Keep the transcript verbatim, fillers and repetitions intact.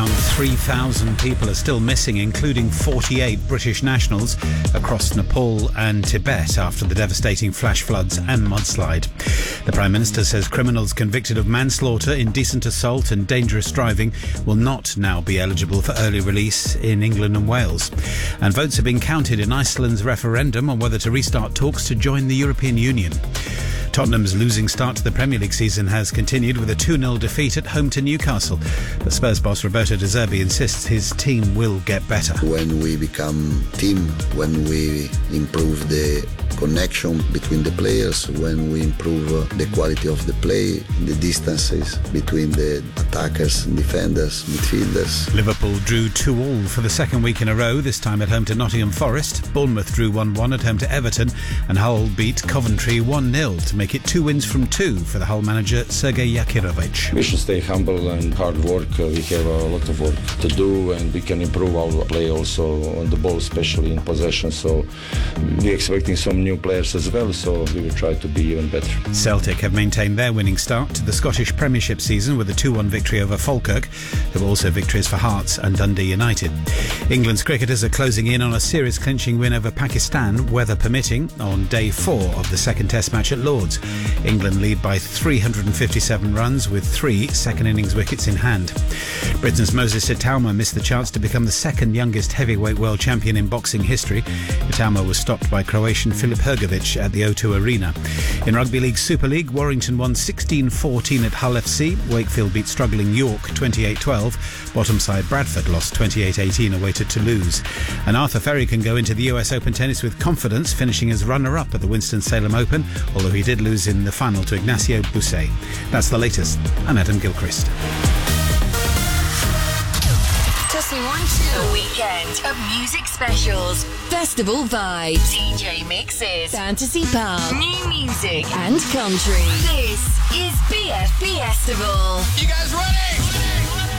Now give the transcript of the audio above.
Around three thousand people are still missing, including forty-eight British nationals across Nepal and Tibet after the devastating flash floods and mudslide. The Prime Minister says criminals convicted of manslaughter, indecent assault and dangerous driving will not now be eligible for early release in England and Wales. And votes are being counted in Iceland's referendum on whether to restart talks to join the European Union. Tottenham's losing start to the Premier League season has continued with a two nil defeat at home to Newcastle. The Spurs boss Roberto De Zerbi insists his team will get better. When we become team, when we improve the connection between the players, when we improve the quality of the play, the distances between the attackers, defenders, midfielders. Liverpool drew two all for the second week in a row, this time at home to Nottingham Forest. Bournemouth drew one one at home to Everton, and Hull beat Coventry one nil to make it two wins from two for the Hull manager Sergei Yakirovich. We should stay humble and hard work. Uh, we have a lot of work to do, and we can improve our play also on the ball, especially in possession. So we're expecting some new players as well, so we will try to be even better. Celtic have maintained their winning start to the Scottish Premiership season with a two one victory over Falkirk. There were also victories for Hearts and Dundee United. England's cricketers are closing in on a series clinching win over Pakistan, weather permitting, on day four of the second Test match at Lords. England lead by three hundred fifty-seven runs with three second innings wickets in hand. Britain's Moses Itauma missed the chance to become the second youngest heavyweight world champion in boxing history. Itauma was stopped by Croatian Filip Hrgovic at the O two Arena. In Rugby League Super League, Warrington won sixteen fourteen at Hull F C. Wakefield beat struggling York twenty-eight twelve. Bottom side Bradford lost twenty-eight eighteen away to Toulouse. And Arthur Ferry can go into the U S Open tennis with confidence, finishing as runner-up at the Winston-Salem Open, although he did lose in the final to Ignacio Busset. That's the latest. I'm Adam Gilchrist. Tossing one to a weekend of music specials, festival vibes, D J mixes, fantasy pop, new music and country. This is B F Festival. You guys ready? ready, ready.